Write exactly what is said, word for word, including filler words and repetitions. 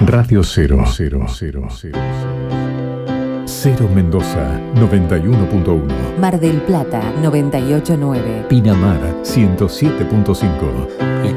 Radio Cero, cero, cero, cero. Cero Mendoza, noventa y uno punto uno. Mar del Plata, noventa y ocho punto nueve. Pinamar, ciento siete punto cinco.